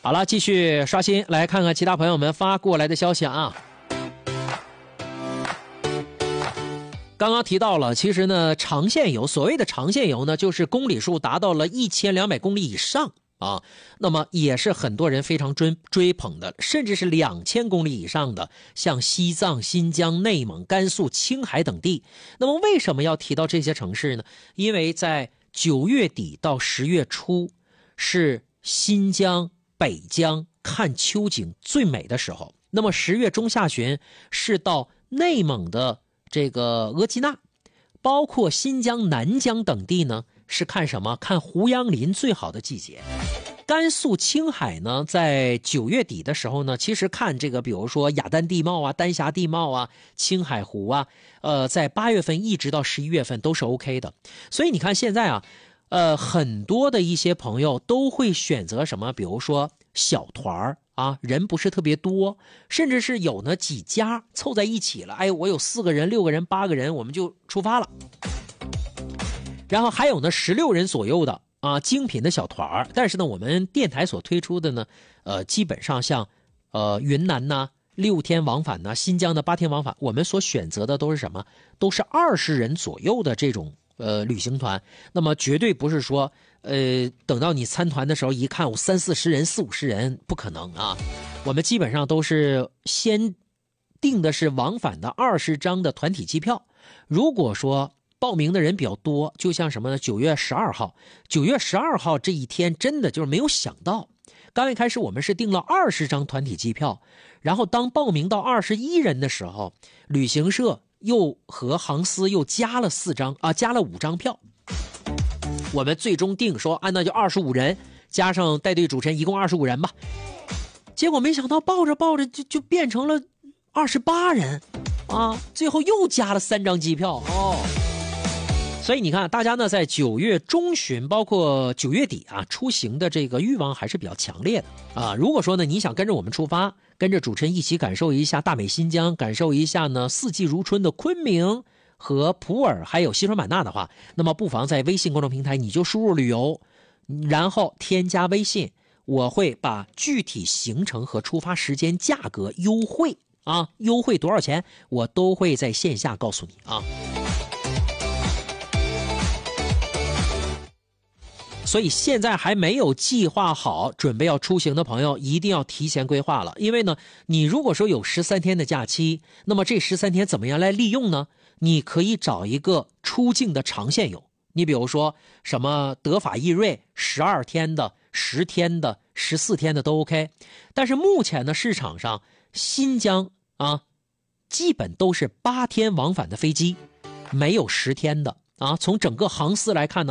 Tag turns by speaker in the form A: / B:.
A: 好了，继续刷新，来看看其他朋友们发过来的消息啊。刚刚提到了，其实呢，长线游，所谓的长线游呢，就是公里数达到了1200公里以上啊，那么也是很多人非常追捧的，甚至是2000公里以上的，像西藏、新疆、内蒙、甘肃、青海等地。那么为什么要提到这些城市呢？因为在9月底到10月初是新疆、北疆看秋景最美的时候，那么10月中下旬是到内蒙的这个额济纳，包括新疆、南疆等地呢，是看什么？看胡杨林最好的季节。甘肃、青海呢，在9月底的时候呢，其实看这个，比如说雅丹地貌啊、丹霞地貌啊、青海湖啊，在8月份一直到11月份都是 OK 的。所以你看现在啊，很多的一些朋友都会选择什么？比如说小团啊，人不是特别多，甚至是有呢几家凑在一起了，哎，我有4个人、6个人、8个人，我们就出发了。然后还有呢16人左右的啊精品的小团，但是呢我们电台所推出的呢，基本上像云南呐6天往返呢，新疆的8天往返，我们所选择的都是什么？都是20人左右的这种旅行团。那么绝对不是说等到你参团的时候一看我30-40人、40-50人，不可能啊。我们基本上都是先订的是往返的20张的团体机票。如果说报名的人比较多，就像什么呢？9月12号这一天真的就是没有想到，刚一开始我们是订了20张团体机票，然后当报名到21人的时候，旅行社又和航司又加了5张票，我们最终定说那就25人，加上带队主持人一共25人吧。结果没想到抱着就变成了28人啊，最后又加了3张机票哦。所以你看，大家呢在9月中旬，包括9月底啊，出行的这个欲望还是比较强烈的啊。如果说呢，你想跟着我们出发，跟着主持人一起感受一下大美新疆，感受一下呢四季如春的昆明和普洱，还有西双版纳的话，那么不妨在微信公众平台你就输入旅游，然后添加微信，我会把具体行程和出发时间、价格、优惠多少钱，我都会在线下告诉你啊。所以现在还没有计划好准备要出行的朋友，一定要提前规划了。因为呢，你如果说有13天的假期，那么这13天怎么样来利用呢？你可以找一个出境的长线游，你比如说什么德法意瑞12天的、10天的、14天的都 OK。但是目前呢，市场上新疆基本都是8天往返的飞机，没有10天的啊。从整个航司来看呢，